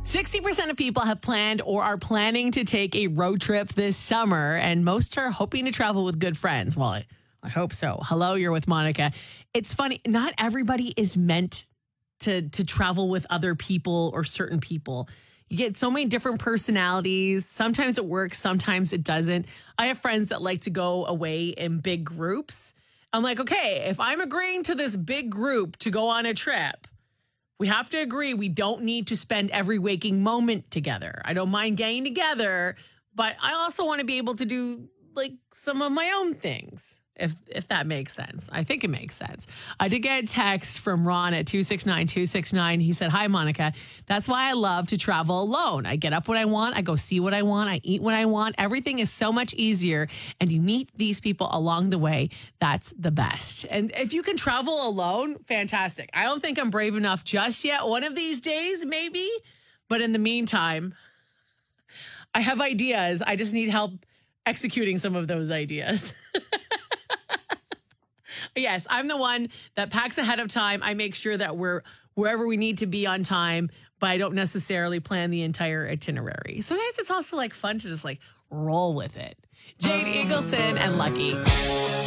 60% of people have planned or are planning to take a road trip this summer, and most are hoping to travel with good friends. Well, I hope so. Hello, you're with Monica. It's funny, not everybody is meant to travel with other people or certain people. You get so many different personalities. Sometimes it works, sometimes it doesn't. I have friends that like to go away in big groups. I'm like, okay, if I'm agreeing to this big group to go on a trip, we have to agree we don't need to spend every waking moment together. I don't mind getting together, but I also want to be able to do like some of my own things, if that makes sense. I think it makes sense. I did get a text from Ron at 269-269. He said, "Hi, Monica. That's why I love to travel alone. I get up when I want. I go see what I want. I eat when I want. Everything is so much easier. And you meet these people along the way. That's the best." And if you can travel alone, fantastic. I don't think I'm brave enough just yet. One of these days, maybe. But in the meantime, I have ideas. I just need help executing some of those ideas. Yes, I'm the one that packs ahead of time. I make sure that we're wherever we need to be on time, but I don't necessarily plan the entire itinerary. Sometimes it's also like fun to just like roll with it. Jade Eagleson and Lucky.